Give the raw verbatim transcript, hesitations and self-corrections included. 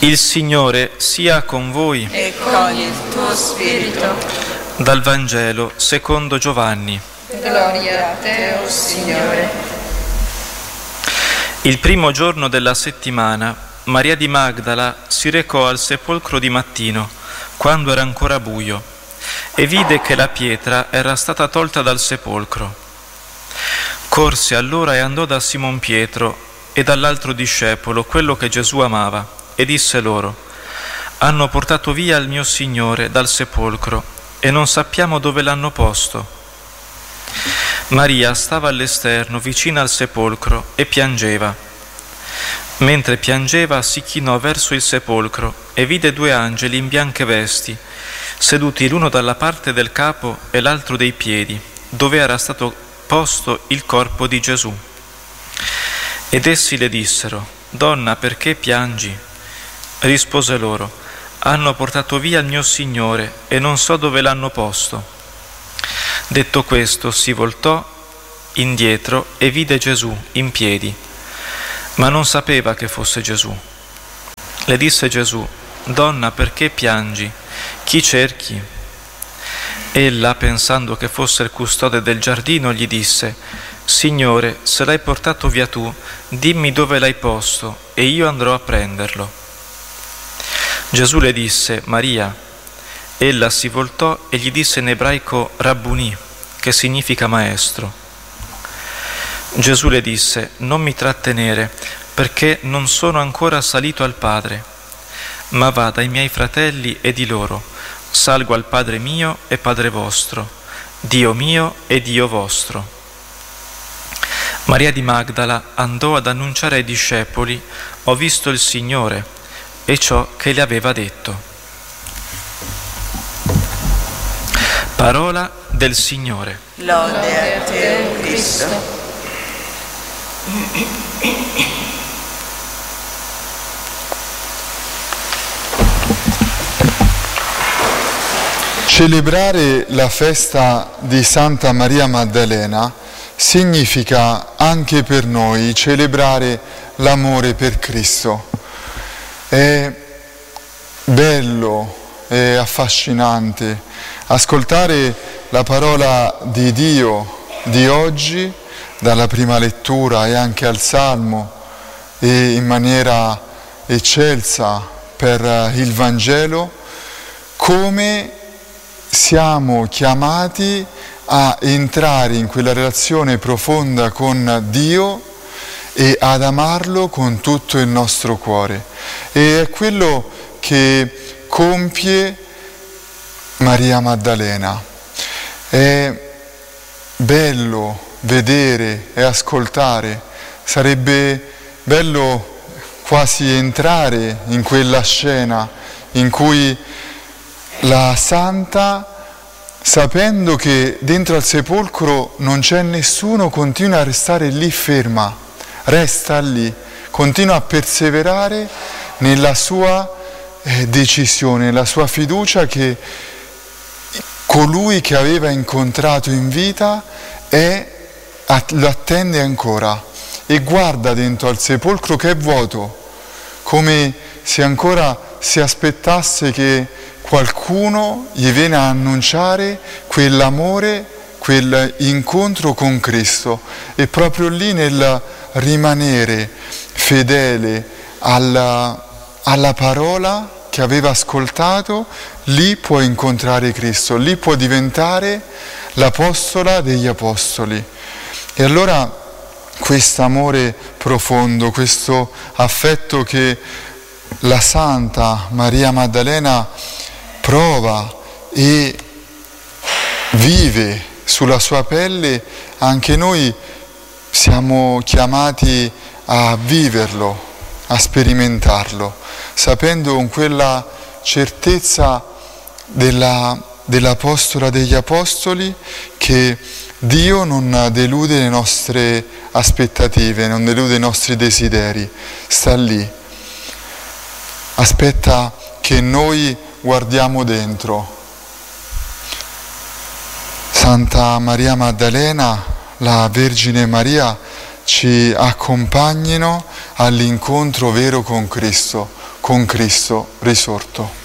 Il Signore sia con voi. E con il tuo spirito. Dal Vangelo secondo Giovanni. Gloria a te, o Signore. Il primo giorno della settimana, Maria di Magdala si recò al sepolcro di mattino, quando era ancora buio, e vide che la pietra era stata tolta dal sepolcro. Corse allora e andò da Simon Pietro e dall'altro discepolo, quello che Gesù amava, e disse loro: hanno portato via il mio Signore dal sepolcro e non sappiamo dove l'hanno posto. Maria stava all'esterno, vicina al sepolcro, e piangeva. Mentre piangeva si chinò verso il sepolcro e vide due angeli in bianche vesti, seduti l'uno dalla parte del capo e l'altro dei piedi, dove era stato posto il corpo di Gesù. Ed essi le dissero: donna, perché piangi? Rispose loro: hanno portato via il mio Signore e non so dove l'hanno posto. Detto questo, si voltò indietro e vide Gesù in piedi, ma non sapeva che fosse Gesù. Le disse Gesù: donna, perché piangi? Chi cerchi? Ella, pensando che fosse il custode del giardino, gli disse: Signore, se l'hai portato via tu, dimmi dove l'hai posto e io andrò a prenderlo. Gesù le disse: Maria. Ella si voltò e gli disse in ebraico Rabbuni, che significa maestro. Gesù le disse: non mi trattenere, perché non sono ancora salito al Padre, ma va dai miei fratelli e di loro: salgo al Padre mio e Padre vostro, Dio mio e Dio vostro. Maria di Magdala andò ad annunciare ai discepoli: ho visto il Signore, e ciò che le aveva detto. Parola del Signore. Lode a te, o Cristo. Celebrare la festa di Santa Maria Maddalena significa anche per noi celebrare l'amore per Cristo. È bello, è affascinante ascoltare la parola di Dio di oggi, dalla prima lettura e anche al Salmo, e in maniera eccelsa per il Vangelo, come siamo chiamati a entrare in quella relazione profonda con Dio e ad amarlo con tutto il nostro cuore. E è quello che compie Maria Maddalena. È bello vedere e ascoltare, sarebbe bello quasi entrare in quella scena in cui la Santa, sapendo che dentro al sepolcro non c'è nessuno, continua a restare lì ferma, resta lì, continua a perseverare nella sua eh, decisione, nella sua fiducia che colui che aveva incontrato in vita è, lo attende ancora e guarda dentro al sepolcro che è vuoto, come se ancora si aspettasse che qualcuno gli viene a annunciare quell'amore, quell'incontro con Cristo. E proprio lì, nel rimanere fedele alla, alla parola che aveva ascoltato, lì può incontrare Cristo, lì può diventare l'apostola degli apostoli. E allora questo amore profondo, questo affetto che la Santa Maria Maddalena prova e vive sulla sua pelle, anche noi siamo chiamati a viverlo, a sperimentarlo, sapendo con quella certezza della, dell'apostola degli apostoli che Dio non delude le nostre aspettative, non delude i nostri desideri, sta lì, aspetta che noi guardiamo dentro. Santa Maria Maddalena, la Vergine Maria, ci accompagnino all'incontro vero con Cristo, con Cristo risorto.